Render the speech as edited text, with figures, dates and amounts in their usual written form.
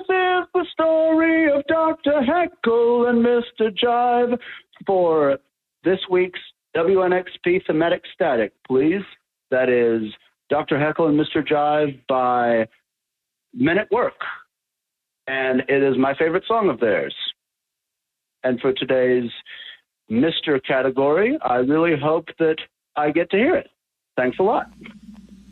is the story of Dr. Heckle and Mr. Jive for this week's WNXP Thematic Static, please. That is Dr. Heckle and Mr. Jive by Men at Work. And it is my favorite song of theirs. And for today's Mr. category, I really hope that I get to hear it. Thanks a lot.